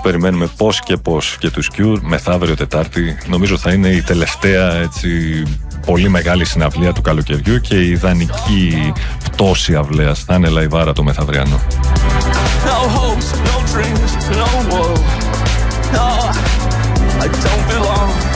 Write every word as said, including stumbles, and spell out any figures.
περιμένουμε πώς και πώς και τους Cure μεθαύριο Τετάρτη. Νομίζω θα είναι η τελευταία έτσι πολύ μεγάλη συναυλία του καλοκαιριού και η ιδανική πτώση αυλαίας. Θα είναι λαϊβάρα το μεθαυριανό. No hopes, no dreams, no world. No, I don't belong.